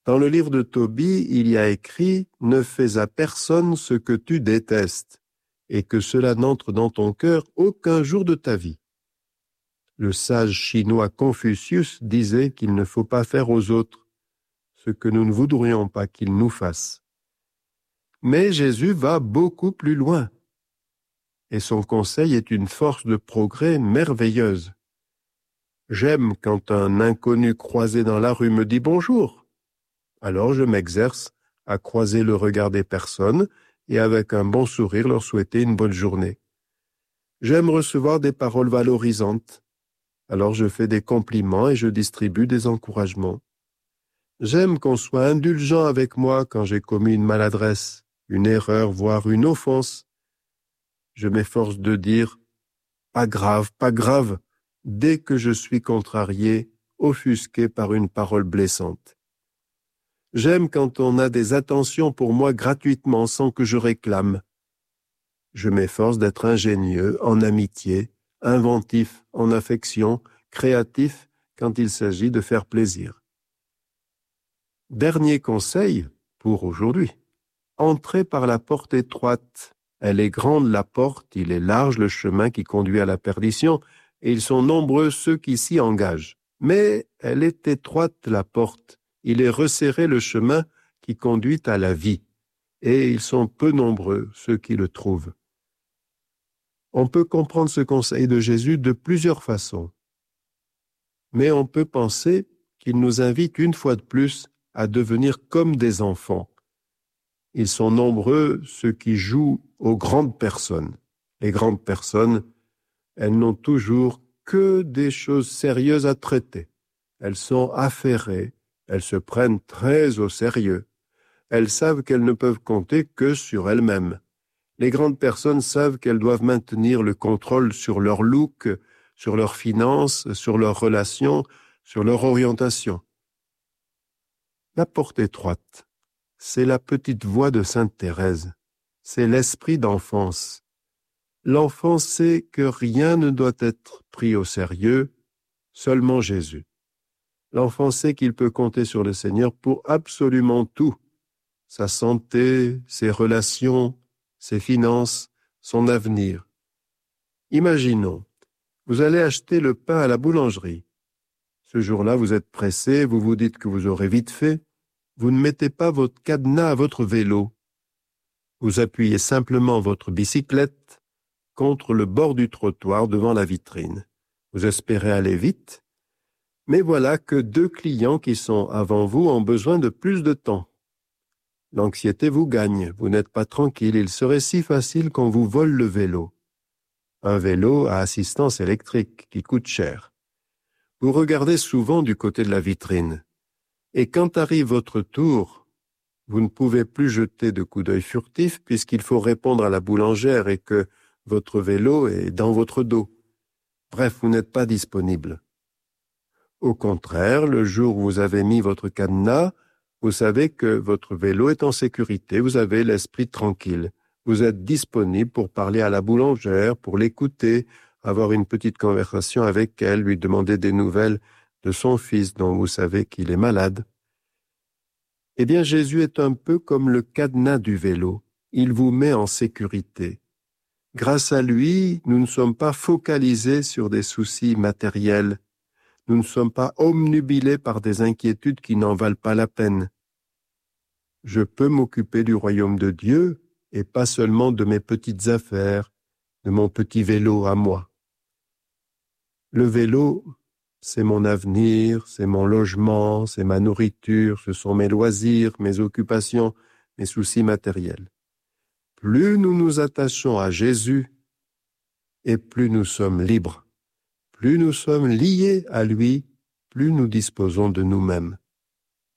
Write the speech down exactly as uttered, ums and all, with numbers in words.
Dans le livre de Tobie, il y a écrit « Ne fais à personne ce que tu détestes, et que cela n'entre dans ton cœur aucun jour de ta vie. » Le sage chinois Confucius disait qu'il ne faut pas faire aux autres ce que nous ne voudrions pas qu'ils nous fassent. Mais Jésus va beaucoup plus loin, et son conseil est une force de progrès merveilleuse. J'aime quand un inconnu croisé dans la rue me dit bonjour. Alors je m'exerce à croiser le regard des personnes et avec un bon sourire leur souhaiter une bonne journée. J'aime recevoir des paroles valorisantes. Alors je fais des compliments et je distribue des encouragements. J'aime qu'on soit indulgent avec moi quand j'ai commis une maladresse, une erreur, voire une offense. Je m'efforce de dire « pas grave, pas grave » dès que je suis contrarié, offusqué par une parole blessante. J'aime quand on a des attentions pour moi gratuitement sans que je réclame. Je m'efforce d'être ingénieux en amitié, inventif en affection, créatif quand il s'agit de faire plaisir. Dernier conseil pour aujourd'hui. Entrez par la porte étroite. Elle est grande la porte, il est large le chemin qui conduit à la perdition, et ils sont nombreux ceux qui s'y engagent. Mais elle est étroite la porte, il est resserré le chemin qui conduit à la vie, et ils sont peu nombreux ceux qui le trouvent. On peut comprendre ce conseil de Jésus de plusieurs façons, mais on peut penser qu'il nous invite une fois de plus à devenir comme des enfants. Ils sont nombreux ceux qui jouent aux grandes personnes. Les grandes personnes, elles n'ont toujours que des choses sérieuses à traiter. Elles sont affairées, elles se prennent très au sérieux. Elles savent qu'elles ne peuvent compter que sur elles-mêmes. Les grandes personnes savent qu'elles doivent maintenir le contrôle sur leur look, sur leurs finances, sur leurs relations, sur leur orientation. La porte étroite, c'est la petite voix de Sainte Thérèse. C'est l'esprit d'enfance. L'enfant sait que rien ne doit être pris au sérieux, seulement Jésus. L'enfant sait qu'il peut compter sur le Seigneur pour absolument tout. Sa santé, ses relations, ses finances, son avenir. Imaginons, vous allez acheter le pain à la boulangerie. Ce jour-là, vous êtes pressé, vous vous dites que vous aurez vite fait. Vous ne mettez pas votre cadenas à votre vélo. Vous appuyez simplement votre bicyclette contre le bord du trottoir devant la vitrine. Vous espérez aller vite, mais voilà que deux clients qui sont avant vous ont besoin de plus de temps. L'anxiété vous gagne, vous n'êtes pas tranquille, il serait si facile qu'on vous vole le vélo. Un vélo à assistance électrique qui coûte cher. Vous regardez souvent du côté de la vitrine. Et quand arrive votre tour, vous ne pouvez plus jeter de coups d'œil furtifs puisqu'il faut répondre à la boulangère et que votre vélo est dans votre dos. Bref, vous n'êtes pas disponible. Au contraire, le jour où vous avez mis votre cadenas, vous savez que votre vélo est en sécurité, vous avez l'esprit tranquille. Vous êtes disponible pour parler à la boulangère, pour l'écouter, avoir une petite conversation avec elle, lui demander des nouvelles de son fils dont vous savez qu'il est malade. Eh bien, Jésus est un peu comme le cadenas du vélo. Il vous met en sécurité. Grâce à lui, nous ne sommes pas focalisés sur des soucis matériels. Nous ne sommes pas omnubilés par des inquiétudes qui n'en valent pas la peine. Je peux m'occuper du royaume de Dieu et pas seulement de mes petites affaires, de mon petit vélo à moi. Le vélo, c'est mon avenir, c'est mon logement, c'est ma nourriture, ce sont mes loisirs, mes occupations, mes soucis matériels. Plus nous nous attachons à Jésus, et plus nous sommes libres. Plus nous sommes liés à lui, plus nous disposons de nous-mêmes.